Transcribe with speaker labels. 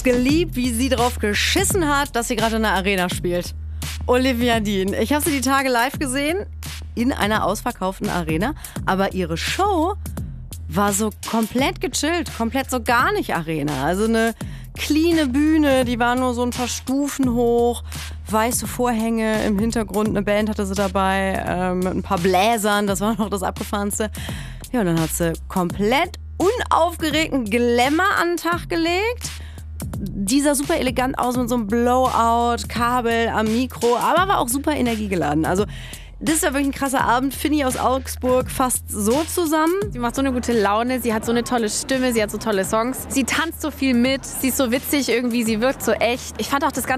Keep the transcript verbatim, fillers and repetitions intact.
Speaker 1: geliebt, wie sie drauf geschissen hat, dass sie gerade in der Arena spielt. Olivia Dean. Ich habe sie die Tage live gesehen in einer ausverkauften Arena, aber ihre Show war so komplett gechillt, komplett so gar nicht Arena. Also eine cleane Bühne, die war nur so ein paar Stufen hoch, weiße Vorhänge im Hintergrund, eine Band hatte sie dabei, ähm, mit ein paar Bläsern, das war noch das Abgefahrenste. Ja, und dann hat sie komplett unaufgeregten Glamour an den Tag gelegt. Die sah super elegant aus mit so einem Blowout, Kabel am Mikro, aber war auch super energiegeladen. Also das war wirklich ein krasser Abend. Finny aus Augsburg fasst so zusammen.
Speaker 2: Sie macht so eine gute Laune, sie hat so eine tolle Stimme, sie hat so tolle Songs. Sie tanzt so viel mit, sie ist so witzig irgendwie, sie wirkt so echt. Ich fand auch das ganze